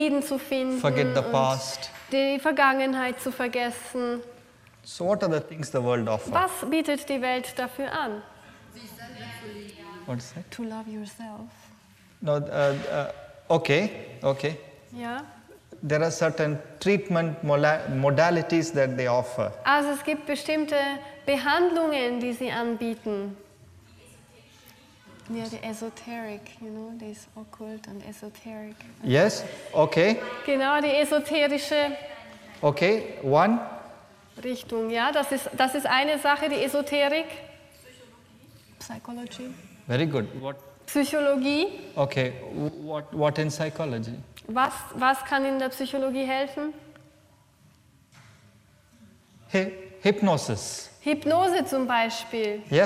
Frieden zu finden, forget the past. die Vergangenheit zu vergessen. So what are the things the world offers? Was bietet die Welt dafür an? What is that? To love yourself. No, okay. Ja. There are certain treatment modalities that they offer. Also es gibt bestimmte Behandlungen, die sie anbieten. Ja, die Esoteric, this occult and esoteric. Yes, okay. Genau, die esoterische Okay, one. Richtung, ja, das ist eine Sache, die Esoterik. Psychology. Very good. What? Psychologie. Okay, what in psychology? Was kann in der Psychologie helfen? Hypnosis. Hypnose zum Beispiel. Yeah.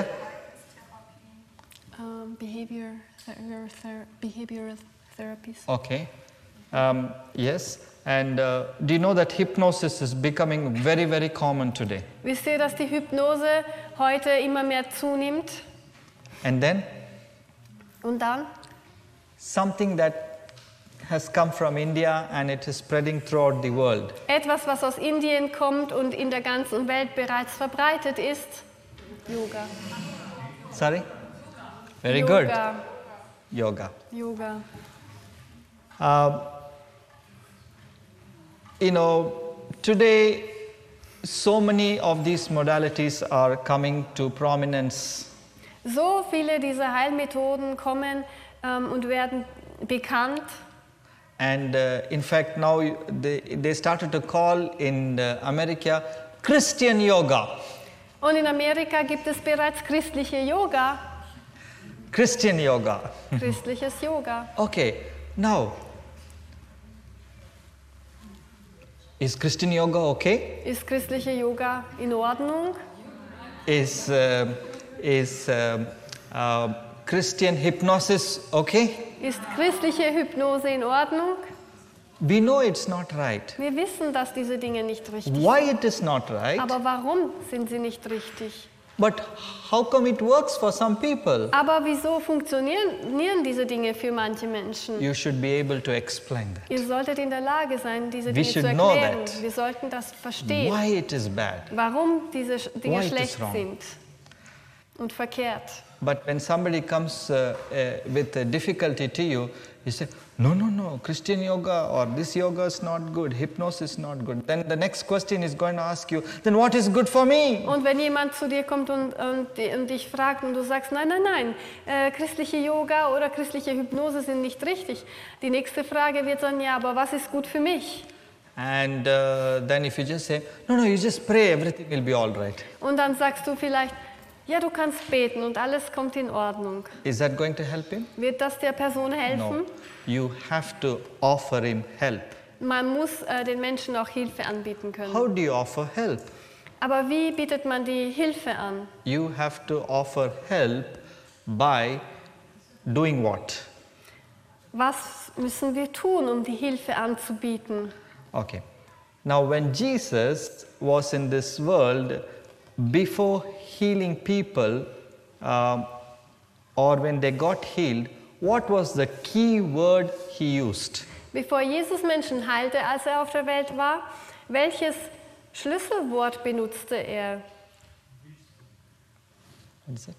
Behavioral therapies. Okay. Yes. And do you know that hypnosis is becoming very, very common today? Wisst ihr, dass die Hypnose heute immer mehr zunimmt? And then Und dann? something that has come from India and it is spreading throughout the world. Etwas, was aus Indien kommt und in der ganzen Welt bereits verbreitet ist. Yoga. Sorry? Very good. Yoga. Yoga. Yoga. Today so many of these modalities are coming to prominence. So viele dieser Heilmethoden kommen und werden bekannt. And in fact now they started to call in America Christian Yoga. Und in Amerika gibt es bereits christliche Yoga. Christian Yoga. Christliches Yoga. Okay, now is Christian Yoga okay? Ist christliche Yoga in Ordnung? Is Christian hypnosis okay? Ist christliche Hypnose in Ordnung? We know it's not right. Wir wissen, dass diese Dinge nicht richtig Why sind. it is not right? Aber warum sind sie nicht richtig? But how come it works for some people? Aber wieso funktionieren diese Dinge für manche Menschen? You should be able to explain that. Ihr solltet in der Lage sein, diese We Dinge zu should know erklären. that. Wir sollten das verstehen, Why it is bad? warum diese Dinge Why it is schlecht wrong. sind und verkehrt. But when somebody comes with a difficulty to you, you say, no, Christian yoga or this yoga is not good, hypnosis is not good. Then the next question is going to ask you, then what is good for me? Und wenn jemand zu dir kommt und dich fragt und du sagst, nein, christliche Yoga oder christliche Hypnose sind nicht richtig, die nächste Frage wird dann, ja, aber was ist gut für mich? And then if you just say, no, you just pray, everything will be all right. Und dann sagst du vielleicht, ja, du kannst beten und alles kommt in Ordnung. Is that going to help him? Wird das der Person helfen? No. You have to offer him help. Man muss den Menschen auch Hilfe anbieten können. How do you offer help? Aber wie bietet man die Hilfe an? You have to offer help by doing what? Was müssen wir tun, um die Hilfe anzubieten? Okay. Now when Jesus was in this world, before healing people or when they got healed, what was the key word he used? Bevor Jesus Menschen heilte, als er auf der Welt war, welches Schlüsselwort benutzte er? What is it?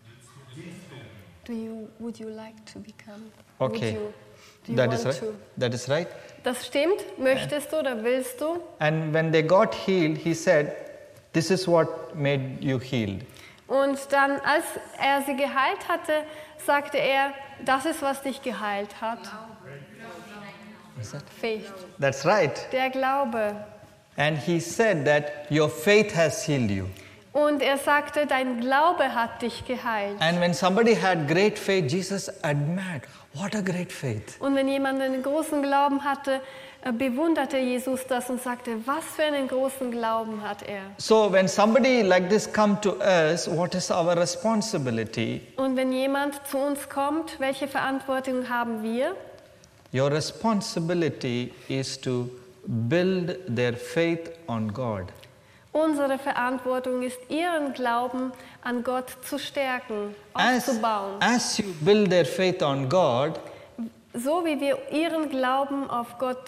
Would you like to become? Okay. Do you That want is right. to? That is right. Das stimmt. Möchtest du oder willst du? And when they got healed, he said, this is what made you healed. Und dann, als er sie geheilt hatte, sagte er, das ist, was dich geheilt hat. Is that? Faith. That's right. Der Glaube. And he said that your faith has healed you. Und er sagte, dein Glaube hat dich geheilt. And when somebody had great faith, Jesus admired, what a great faith. Und wenn jemand einen großen Glauben hatte, bewunderte Jesus das und sagte, was für einen großen Glauben hat er. So when somebody like this come to us, what is our responsibility? Und wenn jemand zu uns kommt, welche Verantwortung haben wir? Your responsibility is to build their faith on God. Unsere Verantwortung ist, ihren Glauben an Gott zu stärken, aufzubauen. As you build their faith on God, so wie wir ihren Glauben auf Gott